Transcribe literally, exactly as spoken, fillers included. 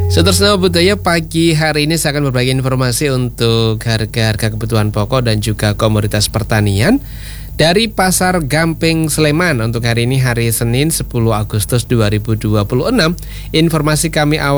Saudara budaya, pagi hari ini saya akan berbagi informasi untuk harga-harga kebutuhan pokok dan juga komoditas pertanian dari Pasar Gamping Sleman untuk hari ini, hari Senin sepuluh Agustus dua ribu dua puluh enam. Informasi kami awal